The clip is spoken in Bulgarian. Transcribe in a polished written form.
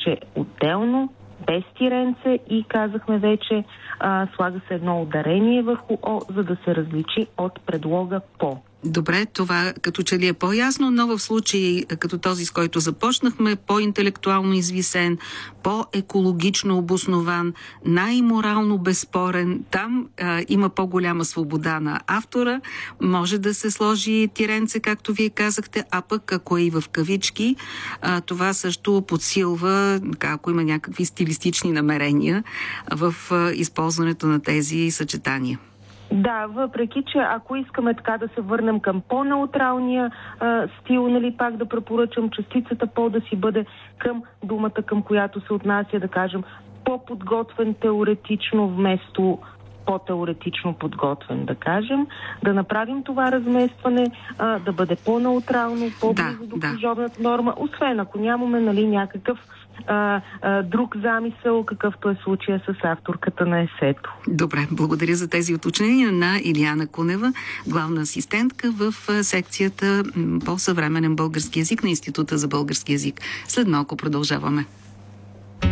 пише отделно, без тиренце и казахме вече, слага се едно ударение върху О, за да се различи от предлога по. Добре, това като че ли е по-ясно, но в случай като този, с който започнахме, по-интелектуално извисен, по-екологично обоснован, най-морално безспорен, там има по-голяма свобода на автора, може да се сложи тиренце, както вие казахте, а пък ако е и в кавички, това също подсилва, ако има някакви стилистични намерения в използването на тези съчетания. Да, въпреки че ако искаме така да се върнем към по-неутралния стил, нали, пак да препоръчам частицата по да си бъде към думата, към която се отнася, да кажем, по-подготвен теоретично вместо по-теоретично подготвен, да кажем, да направим това разместване, да бъде по-неутрално, по-близо до книжовната норма, освен ако нямаме, нали, някакъв друг замисъл, какъвто е случая с авторката на есето. Добре, благодаря за тези уточнения на Илияна Кунева, главна асистентка в секцията по съвременен български език на Института за български език. След малко продължаваме.